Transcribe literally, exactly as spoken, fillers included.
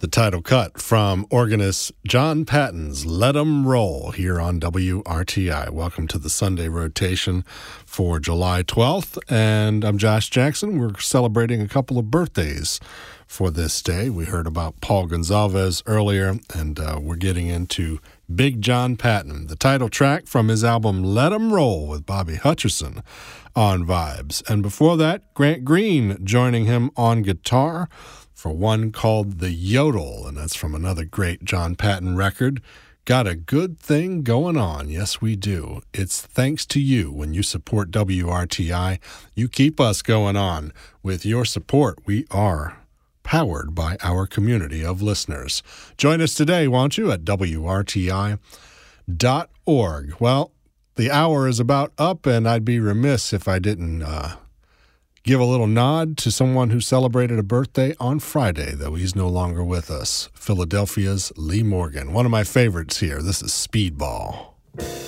The title cut from organist John Patton's Let 'Em Roll here on W R T I. Welcome to the Sunday rotation for July twelfth, and I'm Josh Jackson. We're celebrating a couple of birthdays for this day. We heard about Paul Gonsalves earlier, and uh, we're getting into Big John Patton, the title track from his album Let 'Em Roll with Bobby Hutcherson on Vibes. And before that, Grant Green joining him on guitar for one called The Yodel, and that's from another great John Patton record. Got a good thing going on. Yes, we do. It's thanks to you when you support W R T I. You keep us going on. With your support, we are powered by our community of listeners. Join us today, won't you, at W R T I dot org. Well, the hour is about up, and I'd be remiss if I didn't uh, give a little nod to someone who celebrated a birthday on Friday, though he's no longer with us. Philadelphia's Lee Morgan, one of my favorites here. This is Speedball.